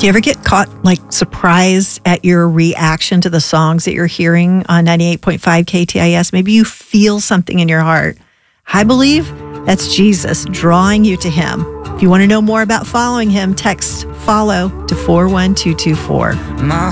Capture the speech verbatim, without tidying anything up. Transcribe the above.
Do you ever get caught, like, surprised at your reaction to the songs that you're hearing on ninety-eight point five K T I S? Maybe you feel something in your heart. I believe that's Jesus drawing you to him. If you want to know more about following him, text FOLLOW to four one two two four. My